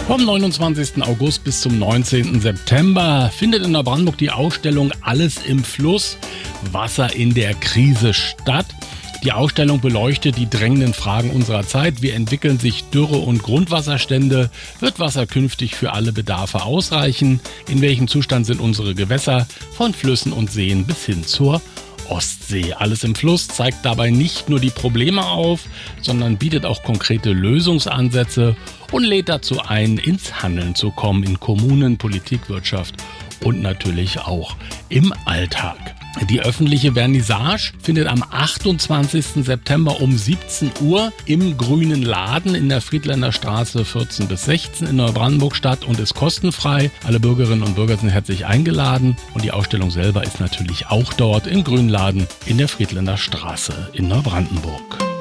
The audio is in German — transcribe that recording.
Vom 29. August bis zum 19. September findet in Neubrandenburg die Ausstellung Alles im Fluss – Wasser in der Krise statt. Die Ausstellung beleuchtet die drängenden Fragen unserer Zeit. Wie entwickeln sich Dürre- und Grundwasserstände? Wird Wasser künftig für alle Bedarfe ausreichen? In welchem Zustand sind unsere Gewässer? Von Flüssen und Seen bis hin zur Ostsee. Alles im Fluss zeigt dabei nicht nur die Probleme auf, sondern bietet auch konkrete Lösungsansätze und lädt dazu ein, ins Handeln zu kommen in Kommunen, Politik, Wirtschaft und natürlich auch im Alltag. Die öffentliche Vernissage findet am 28. September um 17 Uhr im Grünen Laden in der Friedländer Straße 14 bis 16 in Neubrandenburg statt und ist kostenfrei. Alle Bürgerinnen und Bürger sind herzlich eingeladen und die Ausstellung selber ist natürlich auch dort im Grünen Laden in der Friedländer Straße in Neubrandenburg.